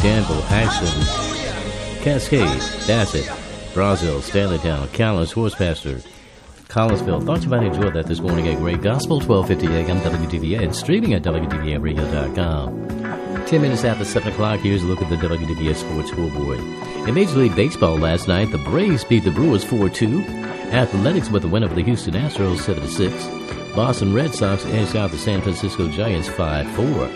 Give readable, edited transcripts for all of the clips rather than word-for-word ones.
Danville, Ashland, Cascade, Bassett, Brazil, Stanleytown, Callens, Horse Pasture, Collinsville. Thought you might enjoy that this morning at Great Gospel, 1250 AM WDVA, and streaming at WDVAradio.com. 10 minutes after 7 o'clock, here's a look at the WDVA Sports Scoreboard. In Major League Baseball last night, the Braves beat the Brewers 4-2. Athletics with a win over the Houston Astros 7-6. Boston Red Sox edged out the San Francisco Giants 5-4.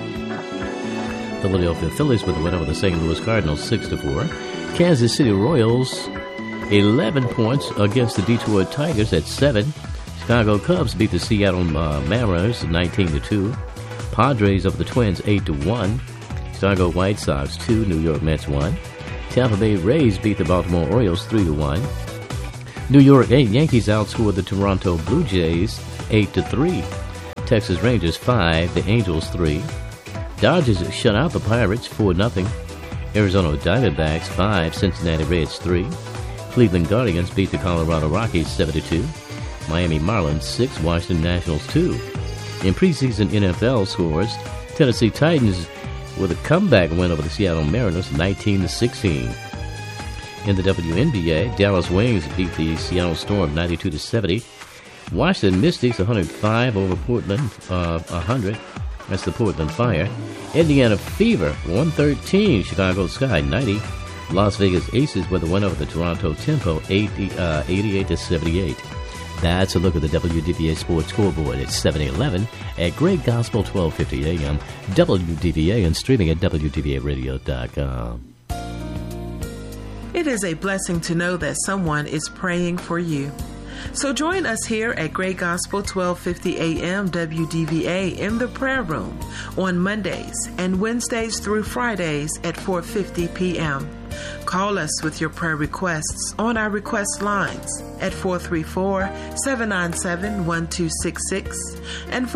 Philadelphia Phillies with a win over the St. Louis Cardinals 6-4. Kansas City Royals 11 points against the Detroit Tigers at 7. Chicago Cubs beat the Seattle Mariners 19-2. Padres over the Twins 8-1. Chicago White Sox 2. New York Mets 1. Tampa Bay Rays beat the Baltimore Orioles 3-1. New York Yankees outscored the Toronto Blue Jays 8-3. Texas Rangers 5. The Angels 3. Dodgers shut out the Pirates 4-0. Arizona Diamondbacks 5. Cincinnati Reds 3. Cleveland Guardians beat the Colorado Rockies 7-2. Miami Marlins 6. Washington Nationals 2. In preseason NFL scores, Tennessee Titans with a comeback win over the Seattle Mariners 19-16. In the WNBA, Dallas Wings beat the Seattle Storm 92-70. Washington Mystics 105 over Portland 100. That's the Portland Fire. Indiana Fever 113. Chicago Sky 90. Las Vegas Aces with a win over the Toronto Tempo 88-78. That's a look at the WDVA Sports Scoreboard at 7-11 at Great Gospel 1250 AM, WDVA, and streaming at WDVAradio.com. It is a blessing to know that someone is praying for you. So join us here at Great Gospel 1250 AM WDVA in the prayer room on Mondays and Wednesdays through Fridays at 4:50 p.m. Call us with your prayer requests on our request lines at 434-797-1266 and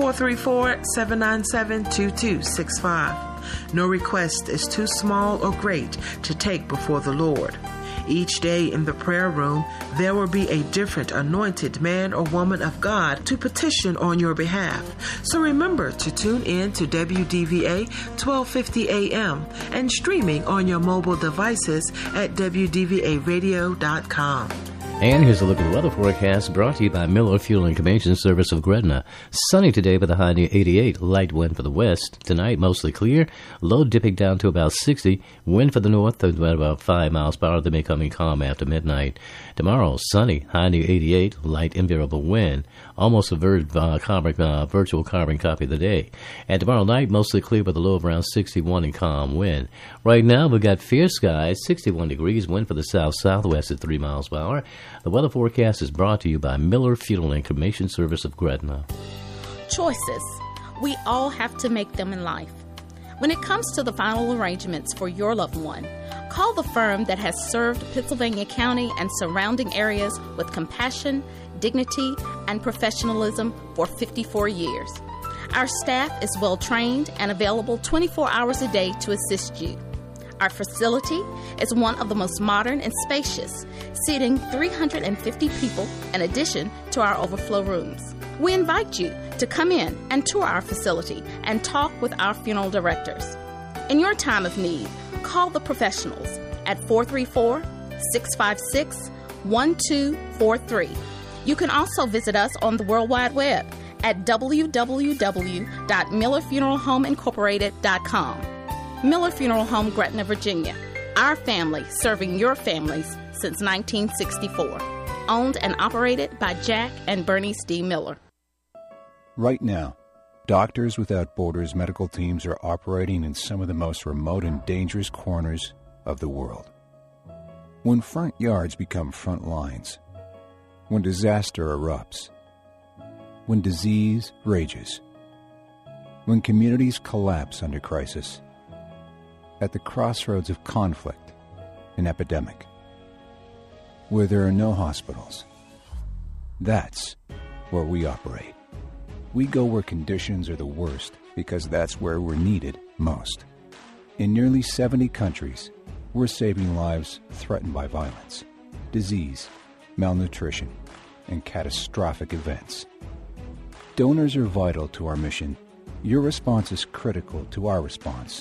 434-797-2265. No request is too small or great to take before the Lord. Each day in the prayer room, there will be a different anointed man or woman of God to petition on your behalf. So remember to tune in to WDVA 1250 AM and streaming on your mobile devices at WDVAradio.com. And here's a look at the weather forecast brought to you by Miller Fuel and Cremation Service of Gretna. Sunny today with a high near 88. Light wind for the west. Tonight, mostly clear. Low dipping down to about 60. Wind for the north at about 5 miles per hour. Then becoming calm after midnight. Tomorrow, sunny. High near 88. Light invariable wind. Almost a virtual carbon copy of the day. And tomorrow night, mostly clear with a low of around 61 and calm wind. Right now, we've got fair skies, 61 degrees. Wind for the south-southwest at 3 miles per hour. The weather forecast is brought to you by Miller Fuel and Cremation Service of Gretna. Choices. We all have to make them in life. When it comes to the final arrangements for your loved one, call the firm that has served Pittsylvania County and surrounding areas with compassion, dignity, and professionalism for 54 years. Our staff is well trained and available 24 hours a day to assist you. Our facility is one of the most modern and spacious, seating 350 people in addition to our overflow rooms. We invite you to come in and tour our facility and talk with our funeral directors. In your time of need, call the professionals at 434-656-1243. You can also visit us on the World Wide Web at www.millerfuneralhomeincorporated.com. Miller Funeral Home, Gretna, Virginia. Our family serving your families since 1964. Owned and operated by Jack and Bernice D. Miller. Right now, Doctors Without Borders medical teams are operating in some of the most remote and dangerous corners of the world. When front yards become front lines, when disaster erupts, when disease rages, when communities collapse under crisis, at the crossroads of conflict and epidemic, where there are no hospitals, that's where we operate. We go where conditions are the worst because that's where we're needed most. In nearly 70 countries, we're saving lives threatened by violence, disease, malnutrition, and catastrophic events. Donors are vital to our mission. Your response is critical to our response.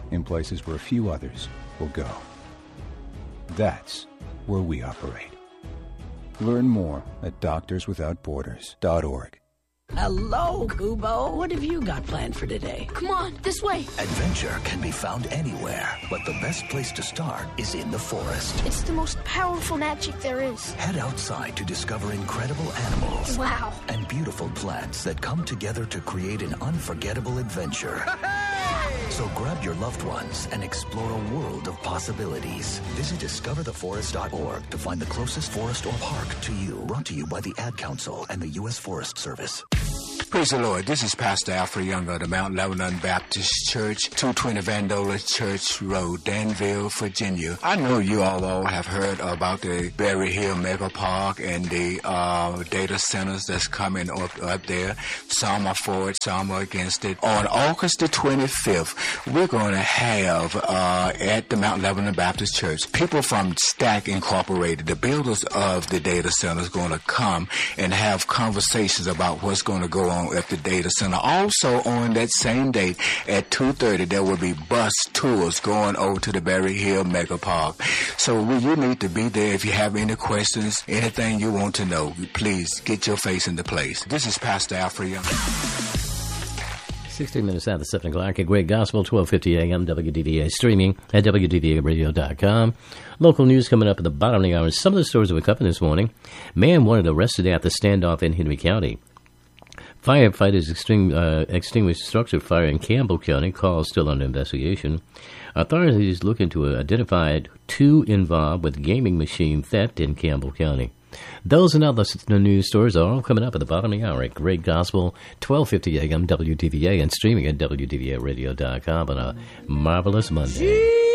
in places where few others will go. That's where we operate. Learn more at doctorswithoutborders.org. Hello, Kubo. What have you got planned for today? Come on, this way. Adventure can be found anywhere, but the best place to start is in the forest. It's the most powerful magic there is. Head outside to discover incredible animals. Wow. And beautiful plants that come together to create an unforgettable adventure. So grab your loved ones and explore a world of possibilities. Visit discovertheforest.org to find the closest forest or park to you. Brought to you by the Ad Council and the U.S. Forest Service. Praise the Lord. This is Pastor Alfred Young of the Mount Lebanon Baptist Church, 220 Vandola Church Road, Danville, Virginia. I know you all have heard about the Berry Hill Mega Park and the data centers that's coming up there. Some are for it, some are against it. On August the 25th, we're going to have at the Mount Lebanon Baptist Church, people from Stack Incorporated, the builders of the data centers, going to come and have conversations about what's going to go on at the data center. Also on that same date at 2:30, there will be bus tours going over to the Berry Hill Mega Park. So you need to be there. If you have any questions, anything you want to know, please get your face into place. This is Pastor Alfred Young. 16 minutes after 7 o'clock at Great Gospel, 1250 a.m. WDVA, streaming at WDVAradio.com. Local news coming up at the bottom of the hour. Some of the stories that we covered this morning. Man wanted arrested after standoff in Henry County. Firefighters extinguished structure fire in Campbell County. Cause still under investigation. Authorities looking to identify 2 involved with gaming machine theft in Campbell County. Those and other news stories are all coming up at the bottom of the hour at Great Gospel, 1250 a.m. WDVA, and streaming at WDVAradio.com on a marvelous Monday.